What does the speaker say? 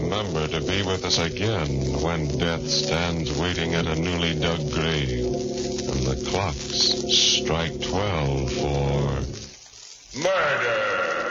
remember to be with us again when death stands waiting at a newly dug grave and the clocks strike 12 for... Murder!